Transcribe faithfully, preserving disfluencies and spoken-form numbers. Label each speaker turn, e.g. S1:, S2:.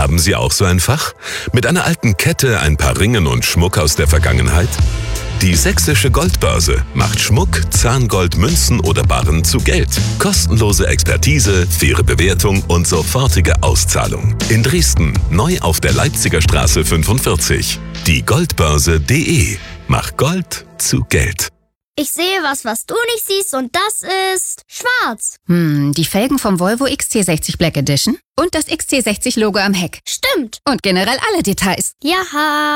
S1: Haben Sie auch so ein Fach? Mit einer alten Kette, ein paar Ringen und Schmuck aus der Vergangenheit? Die Sächsische Goldbörse macht Schmuck, Zahngold, Münzen oder Barren zu Geld. Kostenlose Expertise, faire Bewertung und sofortige Auszahlung. In Dresden, neu auf der Leipziger Straße fünfundvierzig. Die Goldbörse punkt de. Mach Gold zu Geld.
S2: Ich sehe was, was du nicht siehst, und das ist schwarz.
S3: Hm, die Felgen vom Volvo X C sechzig Black Edition und das X C sechzig Logo am Heck.
S2: Stimmt.
S3: Und generell alle Details.
S2: Ja.